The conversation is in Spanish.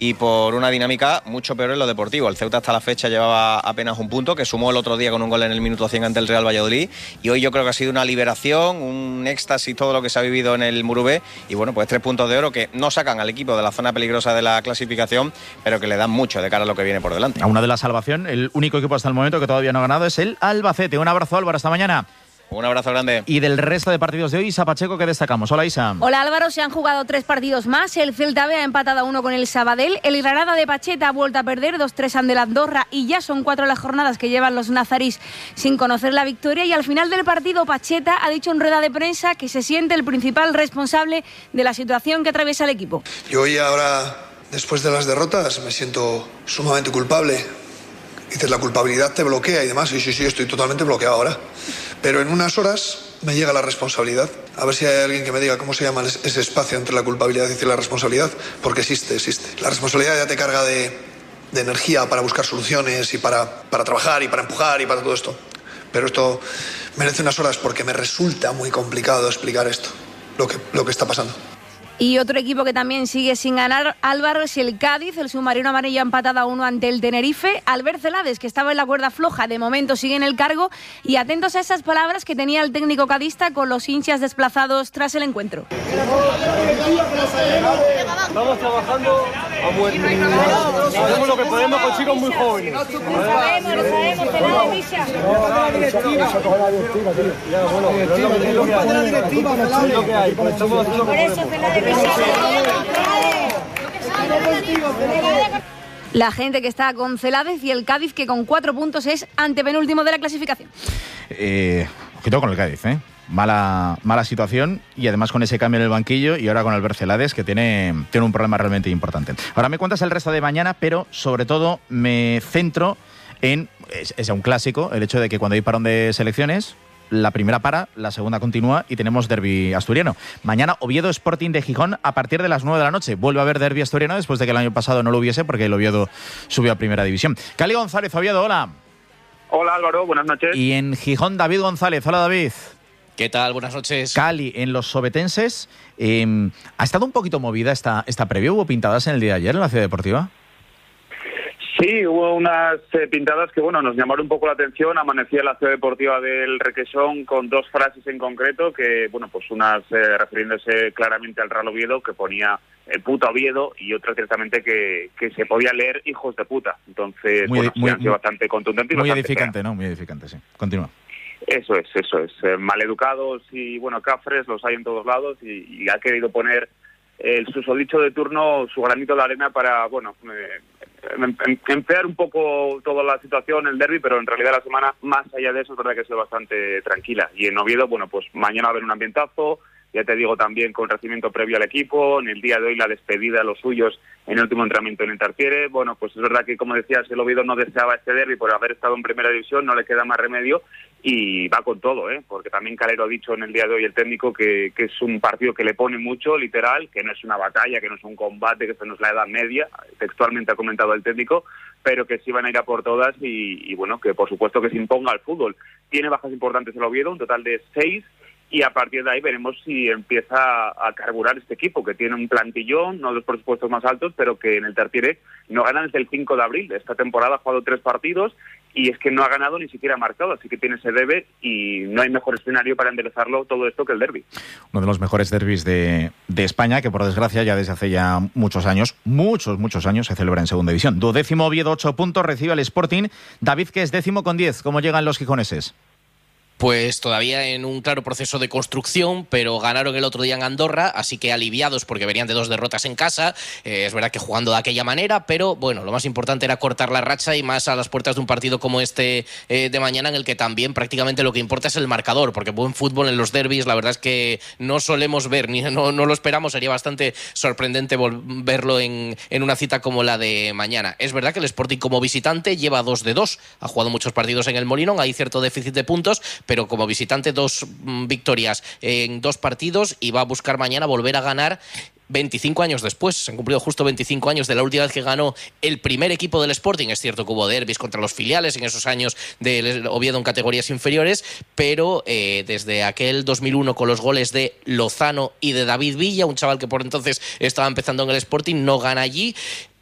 y por una dinámica mucho peor en lo deportivo. El Ceuta hasta la fecha llevaba apenas un punto, que sumó el otro día con un gol en el minuto 100 ante el Real Valladolid, y hoy yo creo que ha sido una liberación, un éxtasis todo lo que se ha vivido en el Murubé, y bueno, pues 3 puntos de oro que no sacan al equipo de la zona peligrosa de la clasificación, pero que le dan mucho de cara a lo que viene por delante. A una de la salvación, el único equipo hasta el momento que todavía no ha ganado es el Albacete. Un abrazo, Álvaro, hasta mañana. Un abrazo grande. Y del resto de partidos de hoy, Isa Pacheco, ¿qué destacamos? Hola, Isa. Hola, Álvaro. Se han jugado 3 partidos más. El Celta B ha empatado a 1 con el Sabadell. El Granada de Pacheta ha vuelto a perder 2-3 ante el Andorra. Y ya son 4 las jornadas que llevan los nazarís sin conocer la victoria. Y al final del partido, Pacheta ha dicho en rueda de prensa que se siente el principal responsable de la situación que atraviesa el equipo. Yo hoy ahora, después de las derrotas, me siento sumamente culpable. Dices, la culpabilidad te bloquea y demás. Sí, estoy totalmente bloqueado ahora. Pero en unas horas me llega la responsabilidad. A ver si hay alguien que me diga cómo se llama ese espacio entre la culpabilidad y la responsabilidad, porque existe. La responsabilidad ya te carga de energía para buscar soluciones y para trabajar y para empujar y para todo esto. Pero esto merece unas horas porque me resulta muy complicado explicar esto, lo que está pasando. Y otro equipo que también sigue sin ganar, Álvaro, es el Cádiz. El submarino amarillo ha empatado a 1 ante el Tenerife. Albert Celades, que estaba en la cuerda floja, de momento sigue en el cargo. Y atentos a esas palabras que tenía el técnico cadista con los hinchas desplazados tras el encuentro. Estamos trabajando a muerte. Hacemos lo que podemos con chicos muy jóvenes. Lo sabemos, Misha. Por eso, la gente que está con Celades y el Cádiz, que con 4 puntos es antepenúltimo de la clasificación. Ojito con el Cádiz, ¿eh? Mala situación, y además con ese cambio en el banquillo, y ahora con Albert Celades, que tiene un problema realmente importante. Ahora me cuentas el resto de mañana, pero sobre todo me centro en, es un clásico, el hecho de que cuando hay parón de selecciones, la primera para, la segunda continúa y tenemos derbi asturiano. Mañana Oviedo Sporting de Gijón a partir de las 9 de la noche. Vuelve a haber derbi asturiano después de que el año pasado no lo hubiese, porque el Oviedo subió a primera división. Cali González, Oviedo, hola. Hola Álvaro, buenas noches. Y en Gijón, David González. Hola, David. ¿Qué tal? Buenas noches. Cali, en los sobetenses, ¿ha estado un poquito movida esta previa? ¿Hubo pintadas en el día de ayer en la Ciudad Deportiva? Sí, hubo unas pintadas que nos llamaron un poco la atención. Amanecía la Ciudad Deportiva del Requesón con 2 frases en concreto, que pues unas refiriéndose claramente al Real Oviedo, que ponía el puto Oviedo, y otra directamente que se podía leer hijos de puta. Entonces, han sido bastante contundentes. Muy edificante, ¿no? Muy edificante, sí. Continúa. Eso es. Maleducados y, cafres los hay en todos lados, y ha querido poner el susodicho de turno su granito de arena para, enfriar un poco toda la situación, el derbi, pero en realidad la semana, más allá de eso, es verdad que ha sido bastante tranquila. Y en Oviedo, pues mañana va a haber un ambientazo, ya te digo, también con recibimiento previo al equipo. En el día de hoy la despedida de los suyos en el último entrenamiento en el Tartiere. Pues es verdad que, como decías, el Oviedo no deseaba este derbi por haber estado en primera división, no le queda más remedio, y va con todo, porque también Calero ha dicho en el día de hoy, el técnico, que es un partido que le pone mucho, literal, que no es una batalla, que no es un combate, que esto no es la Edad Media, textualmente ha comentado el técnico, pero que sí van a ir a por todas y que por supuesto que se imponga al fútbol. Tiene bajas importantes el Oviedo, un total de 6, y a partir de ahí veremos si empieza a carburar este equipo, que tiene un plantillón, no de los presupuestos más altos, pero que en el Tartiere no ganan desde el 5 de abril. Esta temporada ha jugado 3 partidos y es que no ha ganado, ni siquiera ha marcado, así que tiene ese debe, y no hay mejor escenario para enderezarlo todo esto que el derbi. Uno de los mejores derbis de España, que por desgracia ya desde hace ya muchos años se celebra en segunda división. 12º Oviedo, 8 puntos, recibe al Sporting. David, que es 10º con 10. ¿Cómo llegan los gijoneses? Pues todavía en un claro proceso de construcción, pero ganaron el otro día en Andorra, así que aliviados porque venían de 2 derrotas en casa. Es verdad que jugando de aquella manera, pero lo más importante era cortar la racha, y más a las puertas de un partido como este de mañana, en el que también prácticamente lo que importa es el marcador, porque buen fútbol en los derbis la verdad es que no solemos ver, no lo esperamos. Sería bastante sorprendente verlo en una cita como la de mañana. Es verdad que el Sporting como visitante lleva 2 de 2, ha jugado muchos partidos en el Molinón, hay cierto déficit de puntos, pero como visitante 2 victorias en 2 partidos, y va a buscar mañana volver a ganar 25 años después. Se han cumplido justo 25 años de la última vez que ganó el primer equipo del Sporting. Es cierto que hubo derbis contra los filiales en esos años del Oviedo en categorías inferiores, pero desde aquel 2001 con los goles de Lozano y de David Villa, un chaval que por entonces estaba empezando en el Sporting, no gana allí.